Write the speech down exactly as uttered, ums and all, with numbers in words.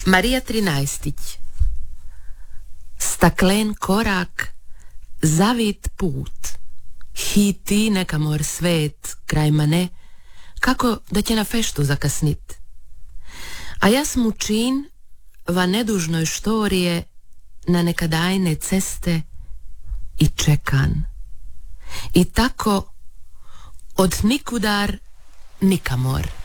Marija Trinaestić. Staklen korak, zavit put, hiti neka mor svet, kraj mane, kako da će na feštu zakasnit. A ja smučin va nedužnoj štorije na nekadajne ceste i čekan. I tako od nikudar nikamor.